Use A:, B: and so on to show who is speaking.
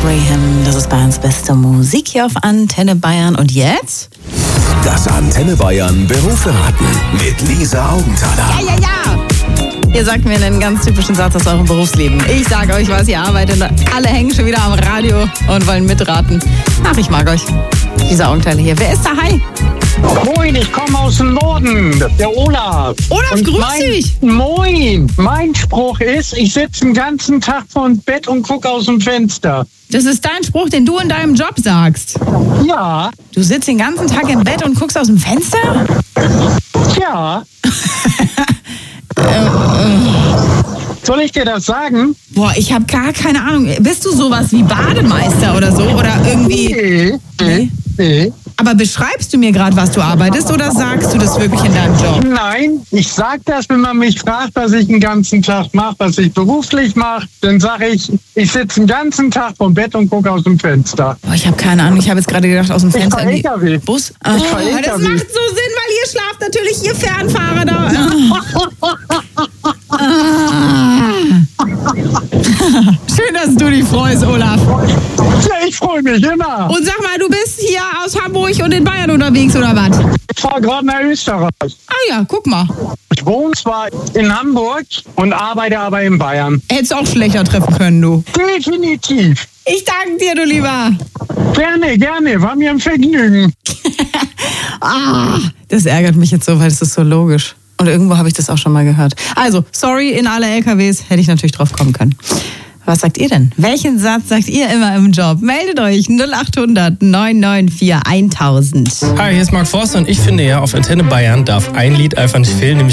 A: Graham, das ist Bayerns beste Musik hier auf Antenne Bayern. Und jetzt?
B: Das Antenne Bayern Berufsverraten mit Lisa Augenthaler.
A: Ja. Ihr sagt mir einen ganz typischen Satz aus eurem Berufsleben. Ich sage euch, was ihr arbeitet. Alle hängen schon wieder am Radio und wollen mitraten. Ach, ich mag euch. Lisa Augenthaler hier. Wer ist da? Hi.
C: Moin, ich komme aus dem Norden. Das ist der Olaf.
A: Olaf, grüß dich.
C: Moin. Mein Spruch ist, ich sitze den ganzen Tag vor dem Bett und gucke aus dem Fenster.
A: Das ist dein Spruch, den du in deinem Job sagst.
C: Ja.
A: Du sitzt den ganzen Tag im Bett und guckst aus dem Fenster?
C: Ja. Soll ich dir das sagen?
A: Boah, ich habe gar keine Ahnung. Bist du sowas wie Bademeister oder so? Oder irgendwie...
C: Nee.
A: Aber beschreibst du mir gerade, was du arbeitest, oder sagst du das wirklich in deinem Job?
C: Nein, ich sag das, wenn man mich fragt, was ich den ganzen Tag mache, was ich beruflich mache, dann sage ich sitze den ganzen Tag vom Bett und gucke aus dem Fenster.
A: Boah, ich habe keine Ahnung. Ich habe jetzt gerade gedacht, aus dem Fenster...
C: Ich fahr LKW.
A: Bus?
C: Ich fahr
A: Das
C: LKW.
A: macht so Sinn, weil ihr schlaft natürlich, ihr Fernfahrer da. Schön, dass du dich freust, Olaf.
C: Ja, ich freue mich immer.
A: Und sag mal, du bist hier aus Hamburg und in Bayern unterwegs, oder was?
C: Ich fahre gerade nach Österreich.
A: Ah ja, guck mal.
C: Ich wohne zwar in Hamburg und arbeite aber in Bayern.
A: Hättest du auch schlechter treffen können, du.
C: Definitiv.
A: Ich danke dir, du Lieber.
C: Gerne. War mir ein Vergnügen.
A: Das ärgert mich jetzt so, weil es ist so logisch. Und irgendwo habe ich das auch schon mal gehört. Also, sorry, in alle LKWs hätte ich natürlich drauf kommen können. Was sagt ihr denn? Welchen Satz sagt ihr immer im Job? Meldet euch 0800 994 1000.
D: Hi, hier ist Marc Forster und ich finde ja, auf Antenne Bayern darf ein Lied einfach nicht fehlen, nämlich